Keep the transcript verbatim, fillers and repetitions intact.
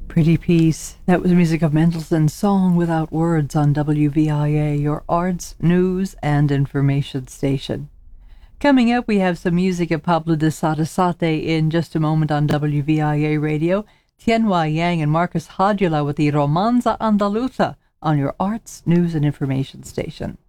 Pretty Peace. That was music of Mendelssohn's Song Without Words on W V I A, your arts, news, and information station. Coming up, we have some music of Pablo de Sarasate in just a moment on W V I A Radio. Tianhua Yang and Marcus Hadula with the Romanza Andaluza on your arts, news, and information station.